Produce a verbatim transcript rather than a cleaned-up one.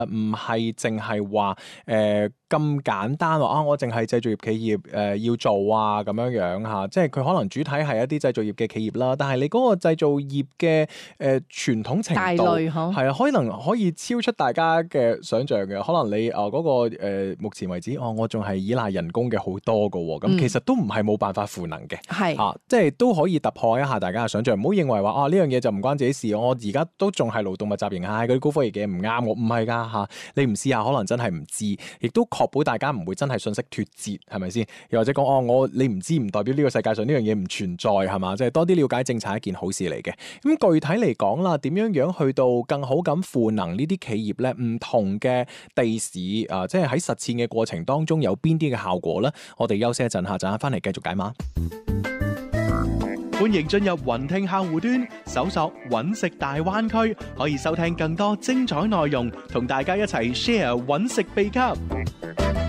唔係淨係話誒咁簡單話啊，我淨係製造業企業誒、呃、要做啊咁樣樣嚇，即係佢可能主體係一啲製造業嘅企業啦，但係你嗰個製造業嘅誒、呃、傳統程度係啊，可能可以超出大家嘅想像嘅。可能你啊嗰、呃那個、呃、目前為止，哦，我仲係依賴人工嘅好多㗎喎，咁、嗯、其實都唔係冇辦法賦能嘅，係是啊，即係都可以突破一下大家嘅想像，唔好認為話啊呢樣嘢就唔關自己事，我而家都仲係勞動密集型，唉嗰啲高科技嘅唔啱我，唔係㗎嚇，你唔試下可能真係唔知，亦都確保大家唔會真係信息脫節，係咪先？又或者講哦，我你唔知唔代表呢個世界上呢樣嘢唔存在係嘛？即係多啲了解政策係一件好事嚟嘅。咁具體嚟講啦，點樣樣去到更好咁賦能呢啲企業咧？唔同嘅地市啊，即係喺實踐嘅過程當中有邊啲嘅效果咧？我哋休息一陣，下陣翻嚟繼續解碼。 歡迎進入雲聽客戶端，搜索揾食大灣區，可以收聽更多精彩內容，同大家一齊 share 揾食秘笈。